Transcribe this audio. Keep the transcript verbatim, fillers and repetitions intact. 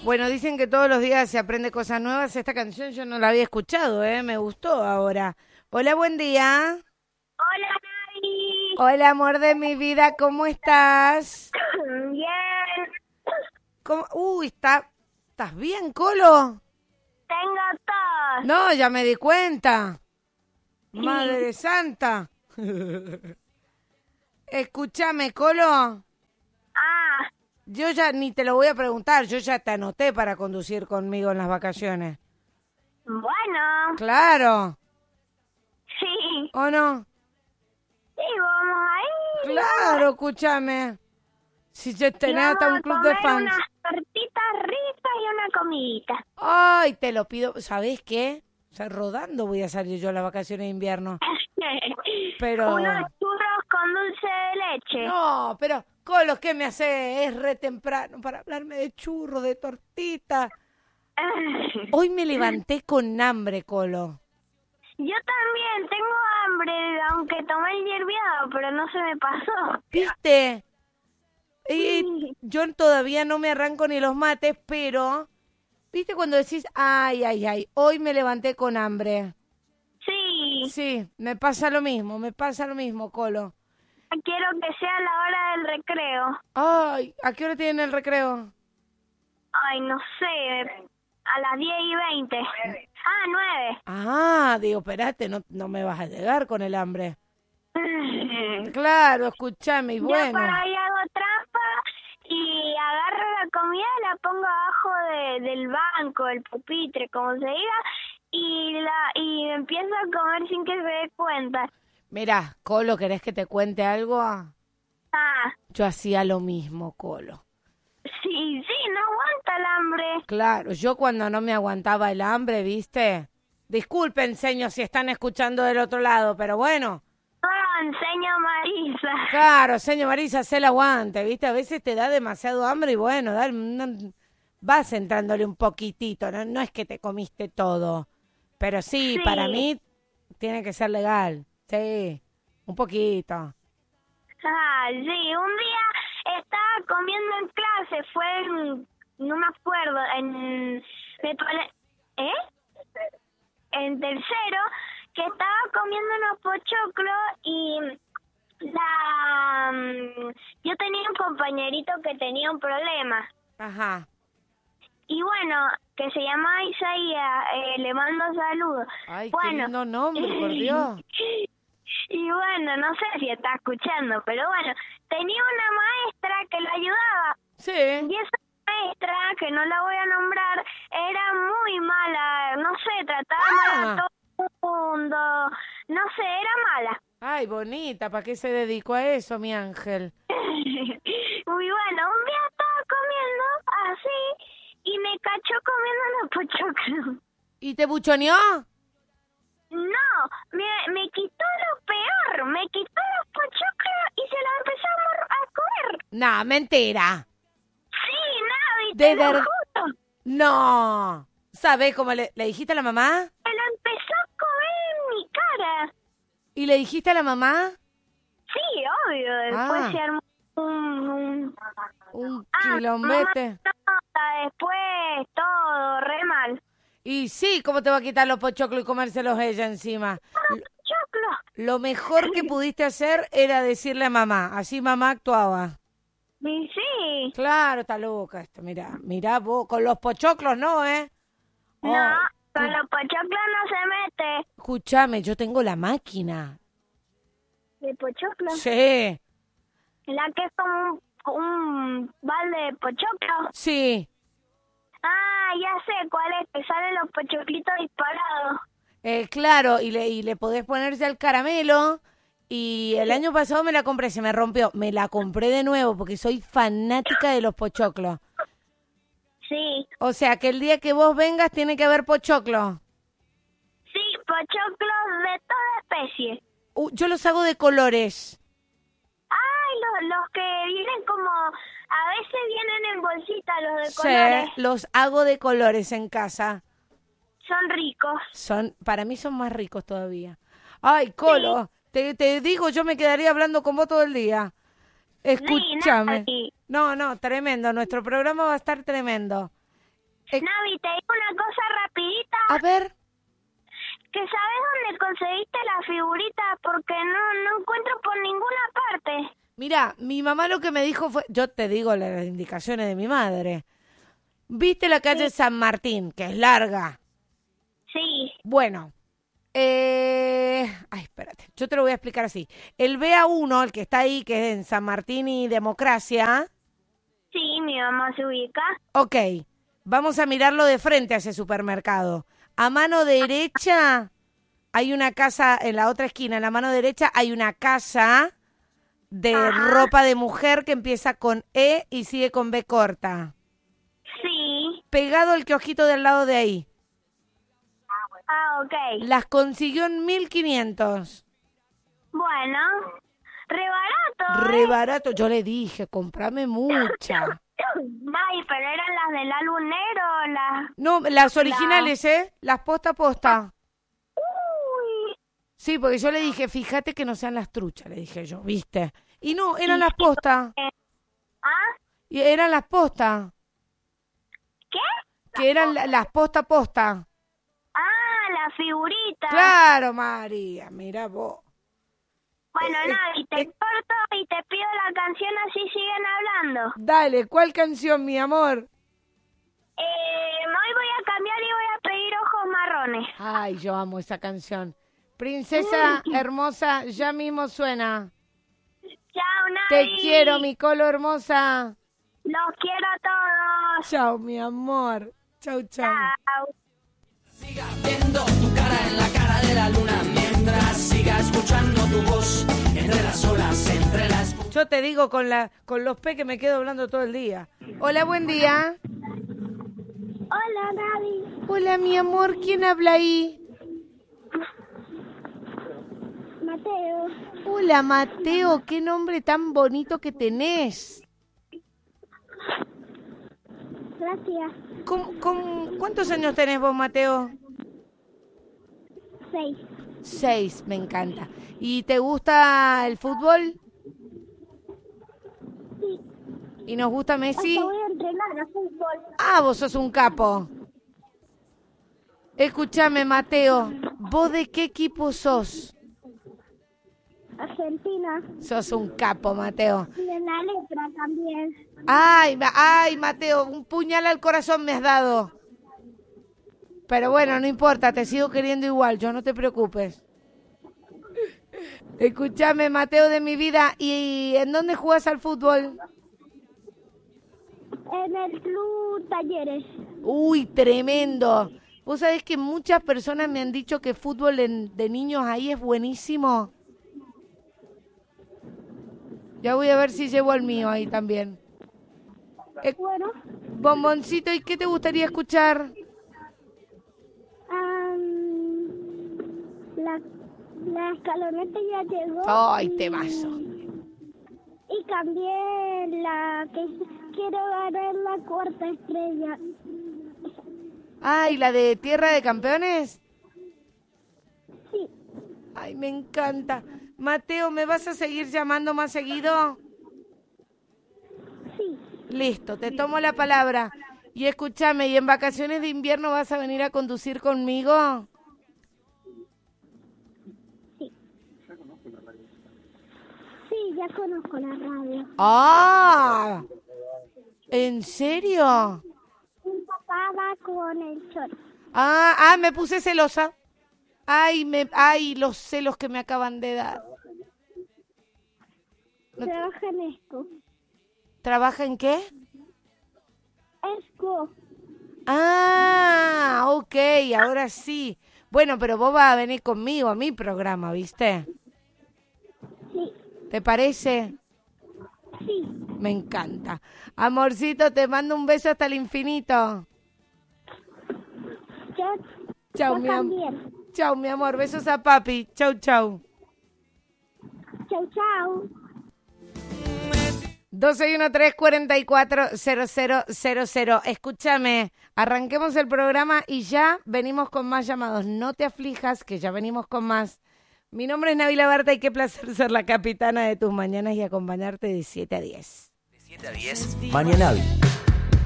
Bueno, dicen que todos los días se aprende cosas nuevas. Esta canción yo no la había escuchado, ¿eh? Me gustó ahora. Hola, buen día. Hola, Navi. Hola, amor de mi vida, ¿cómo estás? Bien. ¿Cómo? Uy, está... ¿estás bien, Colo? Tengo tos. No, ya me di cuenta. Madre santa. Escúchame, Colo. Ah, Yo ya ni te lo voy a preguntar, yo ya te anoté para conducir conmigo en las vacaciones. bueno. Claro, Sí. ¿o no? Sí, vamos ahí. Claro, escúchame. Si ya Y tenés vamos hasta un a club de comer fans. unas tortitas ricas y una comidita. Ay, te lo pido. ¿Sabés qué? O sea, rodando voy a salir yo a las vacaciones de invierno. Pero... Unos churros con dulce de leche. No, pero, Colo, ¿qué me hace? Es re temprano para hablarme de churro, de tortita. Hoy me levanté con hambre, Colo. Yo también tengo hambre, aunque tomé el hierbiado, pero no se me pasó. ¿Viste? Y yo todavía no me arranco ni los mates, pero... ¿Viste cuando decís, ay, ay, ay, hoy me levanté con hambre? Sí. Sí, me pasa lo mismo, me pasa lo mismo, Colo. Quiero que sea la hora del recreo. Ay, ¿a qué hora tienen el recreo? Ay, no sé, a las diez y veinte. Ah, nueve. Ah, digo, espérate, no, no me vas a llegar con el hambre. Claro, escúchame, y Yo bueno. por ahí hago trampa y agarro la comida y la pongo abajo de, del banco, el pupitre, como se diga, y la y empiezo a comer sin que se dé cuenta. Mirá, Colo, ¿querés que te cuente algo? Ah, Yo hacía lo mismo, Colo. sí, sí, no aguanta el hambre. Claro, yo cuando no me aguantaba el hambre, ¿viste? Disculpen, señor, si están escuchando del otro lado, pero bueno. No, enseño Marisa. Claro, señor Marisa, se el aguante, ¿viste? A veces te da demasiado hambre y bueno, da, no, vas entrándole un poquitito, ¿no? No es que te comiste todo, pero sí, Sí. para mí tiene que ser legal, sí, un poquito. Ah, sí, un día estaba comiendo en clase, fue en, no me acuerdo, en, me pare- ¿eh? En tercero, que estaba comiendo unos pochoclos y la, mm, yo tenía un compañerito que tenía un problema. Ajá. Y bueno, que se llama Isaías, eh, le mando saludos. Ay, bueno, qué lindo nombre, por Dios. Y bueno, no sé si está escuchando, pero bueno, tenía una maestra que lo ayudaba. Sí. Y esa maestra, que no la voy a nombrar, era muy mala, no sé, trataba Ah. mal a todo el mundo, no sé, era mala. Ay, bonita, ¿para qué se dedicó a eso, mi ángel? Muy bueno, un día estaba comiendo así y me cachó comiendo los pochoclos. ¿Y te buchoneó? No, me, me quitó lo peor, me quitó los pochoclos y se los empezó a, mor- a comer. No, mentira. Sí, Navi, De te lo ver- juro. No. ¿Sabés cómo le, le dijiste a la mamá? Me lo empezó a comer en mi cara. ¿Y le dijiste a la mamá? Sí, obvio, después Ah. se armó un... un... Un Ah, quilombete. mamá, después todo, re mal. Y sí, ¿cómo te va a quitar los pochoclos y comérselos ella encima? L- Choclo. Lo mejor que pudiste hacer era decirle a mamá. Así mamá actuaba. Y sí. Claro, está loca esto. Mirá, mirá vos. Con los pochoclos no, ¿eh? No, Oh, con los pochoclos no se mete. escúchame, yo tengo la máquina. ¿De pochoclo? Sí, La que es como un, un balde de pochoclo. sí. Ah, ya sé cuál es, que salen los pochoclitos disparados. Eh, claro, y le, y le podés ponerse al caramelo. Y el año pasado me la compré, se me rompió. Me la compré de nuevo porque soy fanática de los pochoclos. Sí, O sea, que el día que vos vengas tiene que haber pochoclo. sí, pochoclos de toda especie. Uh, yo los hago de colores. Ay, los, los que vienen como, a veces vienen en bolsita, los de Sí, colores. los hago de colores en casa. Son ricos. Son, para mí son más ricos todavía. Ay, Colo, te, te digo, yo me quedaría hablando con vos todo el día. Escúchame. Sí, No, no, tremendo. Nuestro programa va a estar tremendo. Eh, Navi, te digo una cosa rapidita. a ver. ¿Que sabes dónde conseguiste la figurita? Porque no, no encuentro por ninguna parte. Mira, mi mamá lo que me dijo fue, yo te digo las indicaciones de mi madre. ¿Viste la calle Sí. San Martín, que es larga? Sí. Bueno, eh... ay, espérate, yo te lo voy a explicar así. El B A uno, el que está ahí, que es en San Martín y Democracia, Sí, mi mamá se ubica. ok, vamos a mirarlo de frente a ese supermercado. A mano derecha hay una casa, en la otra esquina, en la mano derecha hay una casa de Ajá. ropa de mujer que empieza con E y sigue con B corta. Sí. Pegado el kiosquito del lado de ahí. Ah, ok. Las consiguió en mil quinientos. Bueno, re barato. Re ¿eh? barato. Yo le dije, comprame mucha. Ay, pero eran las del álbum negro, las... No, las originales, ¿eh? Las posta a posta. Uy. Sí, porque yo le dije, fíjate que no sean las truchas, le dije yo, ¿viste? Y no, eran las postas. ¿Ah? Y eran las postas. ¿Qué? Que eran la- las posta a posta. Ah, la figurita. Claro, María, mira vos. Bueno, Eh, Navi, te eh. corto y te pido la canción así siguen hablando. Dale, ¿cuál canción, mi amor? Eh, hoy voy a cambiar y voy a pedir ojos marrones. Ay, yo amo esa canción. Princesa hermosa, ya mismo suena. Chao, Te Navi. quiero, mi colo hermosa. Los quiero a todos. Chao, mi amor. Chau, chau. Chao. Siga viendo tu cara en la cara de la luna mientras siga escuchando tu voz entre las olas, entre las... Yo te digo con la con los P que me quedo hablando todo el día. Hola, buen día. Hola, Navi. Hola, mi amor. ¿Quién habla ahí? Mateo. Hola, Mateo. Qué nombre tan bonito que tenés. Gracias. ¿Cómo- cómo- ¿Cuántos años tenés vos, Mateo? Seis. Seis, me encanta. ¿Y te gusta el fútbol? Sí. ¿Y nos gusta Messi? voy a entrenar a fútbol. Ah, vos sos un capo. Escúchame, Mateo. ¿Vos de qué equipo sos? Argentina. Sos un capo, Mateo. Y en la letra también. Ay, ma- ay, Mateo, un puñal al corazón me has dado. Pero bueno, no importa, te sigo queriendo igual, yo no te preocupes. Escúchame, Mateo de mi vida, ¿y en dónde jugás al fútbol? En el club Talleres. Uy, tremendo. Vos sabés que muchas personas me han dicho que fútbol en- de niños ahí es buenísimo. Ya voy a ver si llevo el mío ahí también. Eh, Bueno, Bomboncito, ¿y qué te gustaría escuchar? am, la, la escaloneta ya llegó. Ay, y- temazo. Y cambié la que quiero ganar la cuarta estrella. Ay, ¿la de Tierra de Campeones? Sí, Ay, me encanta. Mateo, ¿me vas a seguir llamando más seguido? sí, Listo, te tomo la palabra. Y escúchame, ¿y en vacaciones de invierno vas a venir a conducir conmigo? sí. Sí, ya conozco la radio. ¡Ah! ¿En serio? Mi papá va con el chorro. Ah, ah, me puse celosa. Ay, me, ay, los celos que me acaban de dar. No- Trabaja en Esco. ¿Trabaja en qué? Esco. Ah, ok, ahora sí. Bueno, pero vos vas a venir conmigo a mi programa, ¿viste? Sí, ¿Te parece? sí. Me encanta. Amorcito, te mando un beso hasta el infinito. Yo, Chau, yo mi am- también. Chau, mi amor. Besos a papi. Chau, chau. Chau, chau. dos seis uno tres, cuatro cuatro, cero cero cero cero. Escúchame, arranquemos el programa y ya venimos con más llamados. No te aflijas, que ya venimos con más. Mi nombre es Nabila Berta y qué placer ser la capitana de tus mañanas y acompañarte de siete a diez. De siete a diez. Mañanavi.